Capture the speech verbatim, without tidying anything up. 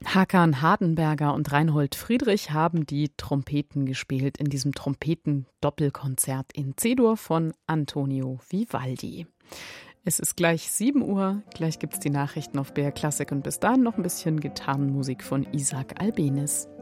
Hakan Hardenberger und Reinhold Friedrich haben die Trompeten gespielt in diesem Trompeten-Doppelkonzert in C-Dur von Antonio Vivaldi. Es ist gleich sieben Uhr, gleich gibt's die Nachrichten auf B R Klassik und bis dahin noch ein bisschen Gitarrenmusik von Isaac Albeniz.